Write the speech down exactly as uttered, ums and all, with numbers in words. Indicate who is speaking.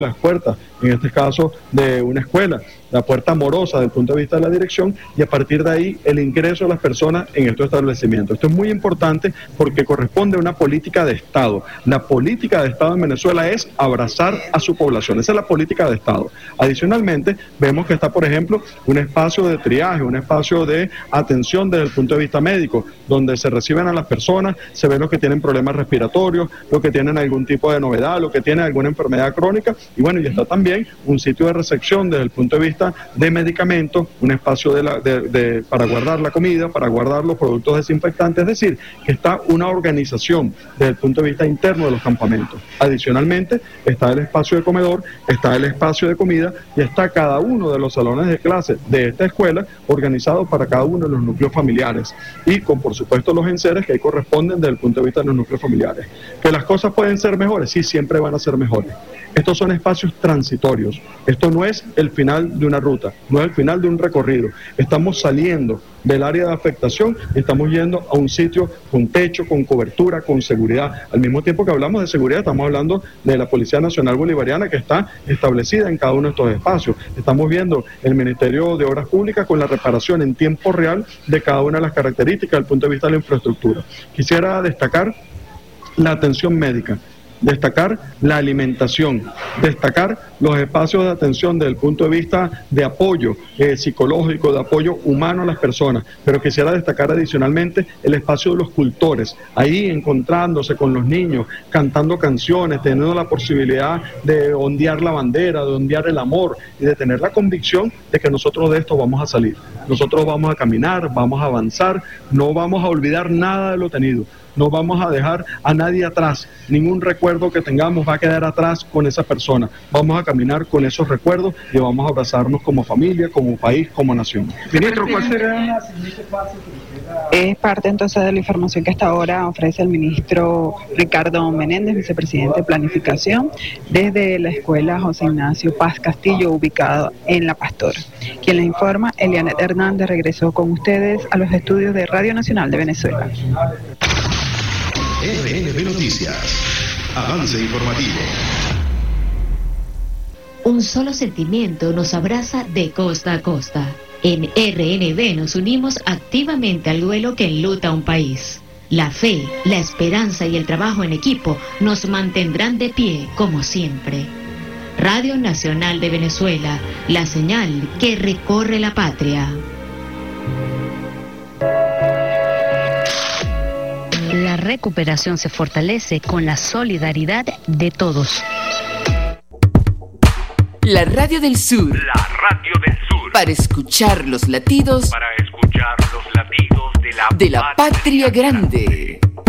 Speaker 1: las puertas, en este caso de una escuela, la puerta amorosa desde el punto de vista de la dirección, y a partir de ahí el ingreso de las personas en estos establecimientos. Esto es muy importante porque corresponde a una política de Estado. La política de Estado en Venezuela es abrazar a su población, esa es la política de Estado. Adicionalmente, vemos que está, por ejemplo, un espacio de triaje, un espacio de atención desde el punto de vista médico, donde se reciben a las personas, se ven los que tienen problemas respiratorios, los que tienen algún tipo de novedad, los que tienen alguna enfermedad crónica. Y bueno, y está también un sitio de recepción desde el punto de vista de medicamentos, un espacio de la, de, de, para guardar la comida, para guardar los productos desinfectantes, es decir, que está una organización desde el punto de vista interno de los campamentos. Adicionalmente, está el espacio de comedor, está el espacio de comida y está cada uno de los salones de clase de esta escuela organizado para cada uno de los núcleos familiares y con, por supuesto, los enseres que ahí corresponden desde el punto de vista de los núcleos familiares. ¿Que las cosas pueden ser mejores? Sí, siempre van a ser mejores. Estos son espacios transitorios. Esto no es el final de una ruta, no es el final de un recorrido. Estamos saliendo del área de afectación y estamos yendo a un sitio con techo, con cobertura, con seguridad. Al mismo tiempo que hablamos de seguridad, estamos hablando de la Policía Nacional Bolivariana que está establecida en cada uno de estos espacios. Estamos viendo el Ministerio de Obras Públicas con la reparación en tiempo real de cada una de las características desde el punto de vista de la infraestructura. Quisiera destacar la atención médica, destacar la alimentación, destacar los espacios de atención desde el punto de vista de apoyo eh, psicológico, de apoyo humano a las personas, pero quisiera destacar adicionalmente el espacio de los cultores, ahí encontrándose con los niños, cantando canciones, teniendo la posibilidad de ondear la bandera, de ondear el amor y de tener la convicción de que nosotros de esto vamos a salir. Nosotros vamos a caminar, vamos a avanzar, no vamos a olvidar nada de lo tenido. No vamos a dejar a nadie atrás, ningún recuerdo que tengamos va a quedar atrás con esa persona. Vamos a caminar con esos recuerdos y vamos a abrazarnos como familia, como país, como nación. Ministro, ¿cuál será el siguiente paso que usted ha...
Speaker 2: Es parte entonces de la información que hasta ahora ofrece el ministro Ricardo Menéndez, vicepresidente de Planificación, desde la Escuela José Ignacio Paz Castillo, ubicado en La Pastora. Quien les informa, Elianet Hernández, regresó con ustedes a los estudios de Radio Nacional de Venezuela.
Speaker 3: R N B Noticias. Avance informativo.
Speaker 4: Un solo sentimiento nos abraza de costa a costa. En R N B nos unimos activamente al duelo que enluta a un país. La fe, la esperanza y el trabajo en equipo nos mantendrán de pie como siempre. Radio Nacional de Venezuela, la señal que recorre la patria.
Speaker 5: La recuperación se fortalece con la solidaridad de todos.
Speaker 6: La Radio del Sur.
Speaker 7: La Radio del Sur.
Speaker 6: Para escuchar los latidos.
Speaker 7: Para escuchar los latidos de la,
Speaker 6: de la patria, patria grande. grande.